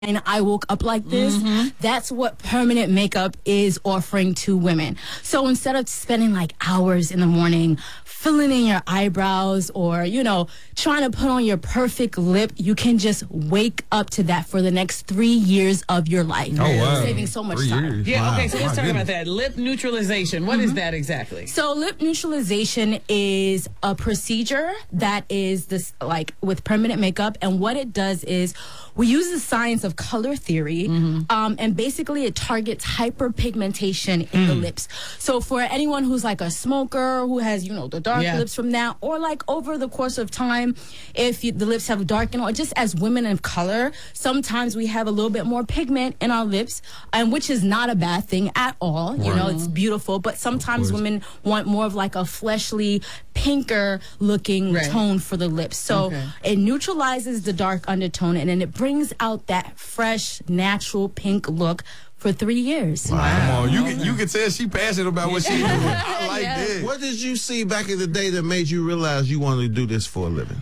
and I woke up like this. That's what permanent makeup is offering to women. So instead of spending like hours in the morning filling in your eyebrows or, trying to put on your perfect lip, you can just wake up to that for the next 3 years of your life. Oh, wow. Saving so much 3 time. years. Yeah, Wow. okay, so let's My talk about goodness. that. Lip neutralization. What is that exactly? So lip neutralization is a procedure that is this with permanent makeup, and what it does is we use the science of color theory, and basically it targets hyperpigmentation in the lips. So for anyone who's like a smoker who has the dark lips from that, or like over the course of time, if the lips have darkened, or just as women of color, sometimes we have a little bit more pigment in our lips, and which is not a bad thing at all. It's beautiful, but sometimes women want more of like a fleshly, pinker looking tone for the lips. So it neutralizes the dark undertone, and then it brings out that fresh, natural pink look for 3 years. Wow. Come on, you can tell she passionate about what she doing. I like that. What did you see back in the day that made you realize you wanted to do this for a living?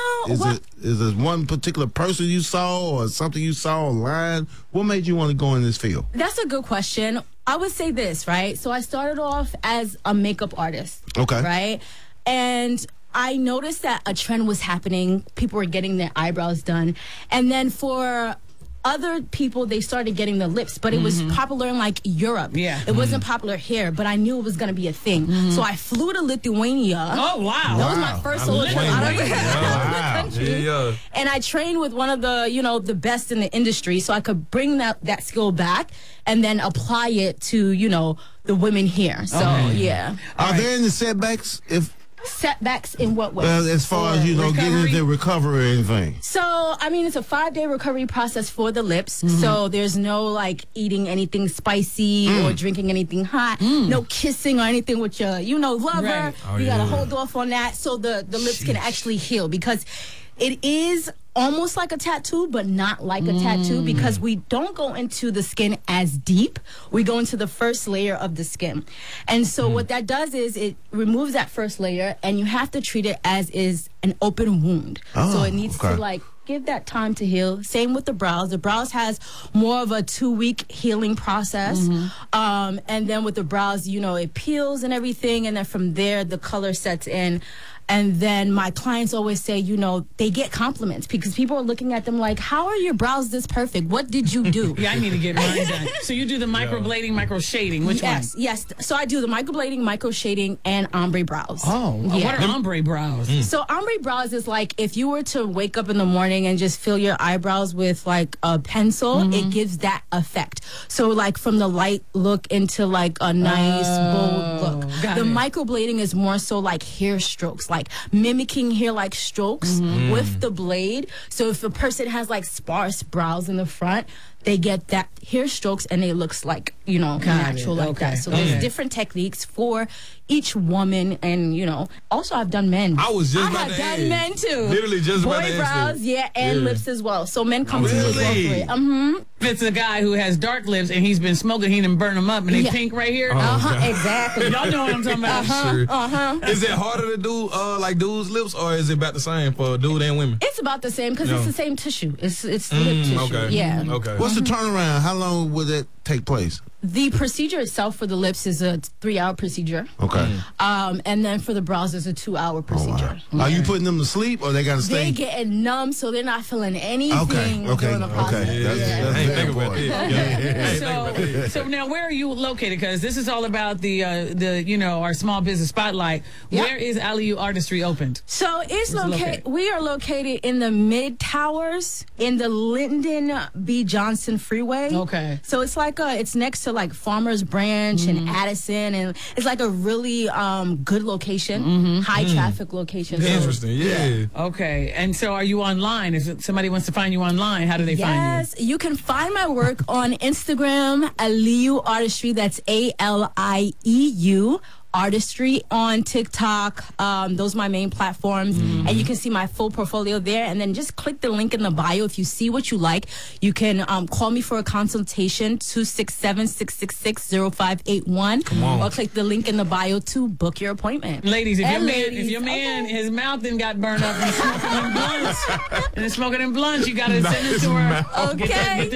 Is it one particular person you saw or something you saw online? What made you want to go in this field? That's a good question. I would say this, right? So I started off as a makeup artist. Okay. Right? And I noticed that a trend was happening. People were getting their eyebrows done. And then for other people, they started getting the lips, but it was popular in like Europe. Yeah. It wasn't popular here, but I knew it was going to be a thing. So I flew to Lithuania. Oh, wow. That was my first solo trip out of the country. Yeah. And I trained with one of the, the best in the industry, so I could bring that skill back and then apply it to, the women here. So, yeah. Are there any setbacks Setbacks in what way? as far as, getting into recovery or anything? So, I mean, it's a 5-day recovery process for the lips. So there's no like eating anything spicy or drinking anything hot. No kissing or anything with your, lover. Right. Oh, you got to yeah. hold off on that so the lips can actually heal, because it is almost like a tattoo, but not like a tattoo, because we don't go into the skin as deep. We go into the first layer of the skin. And so what that does is it removes that first layer, and you have to treat it as is an open wound. So it needs to give that time to heal. Same with the brows. The brows has more of a 2-week healing process. And then with the brows, it peels and everything, and then from there the color sets in. And then my clients always say, they get compliments because people are looking at them like, how are your brows this perfect? What did you do? Yeah, I need to get mine done. So you do the microblading, micro shading. Which one? Yes. So I do the microblading, micro shading, and ombre brows. Oh, what are ombre brows? So ombre brows is like if you were to wake up in the morning and just fill your eyebrows with like a pencil, it gives that effect. So like from the light look into like a nice bold look. The microblading is more so like hair strokes, like mimicking hair-like strokes with the blade. So if a person has like sparse brows in the front, they get that hair strokes and it looks like, natural like that. So there's different techniques for each woman, and, also I've done men. I was just I about have to done ask. men too. Literally just about to Boy ask brows, and lips as well. So men come to me as well for it. If it's a guy who has dark lips and he's been smoking, he done burn them up and they pink right here. Exactly. Y'all know what I'm talking about. Sure. Is it harder to do like dudes' lips, or is it about the same for dude and women? It's about the same because it's the same tissue. It's lip tissue. Okay. Yeah. Okay. What's the turnaround? How long will that take place? The procedure itself for the lips is a 3-hour procedure. Okay. And then for the brows, it's a 2-hour procedure. Are you putting them to sleep, or they got to stay? They getting numb, so they're not feeling anything during the process. I That's ain't very think about important. that. So now where are you located? Because this is all about the our small business spotlight. Where is Aliyu Artistry opened? So we are located in the Mid Towers in the Lyndon B. Johnson Freeway. Okay. So it's like it's next to like Farmers Branch and Addison, and it's like a really good location, high traffic location. So, Interesting. Yeah. Okay. And so are you online? If somebody wants to find you online, how do they find you? Yes, you can find my work on Instagram, Aliyu Artistry. That's ALIEU Artistry on TikTok. Those are my main platforms. And you can see my full portfolio there. And then just click the link in the bio. If you see what you like, you can call me for a consultation, 267-666-0581. Come on. Or click the link in the bio to book your appointment. Ladies, if your man, his mouth then got burned up and he's smoking them blunts, you got to send it to her. Okay.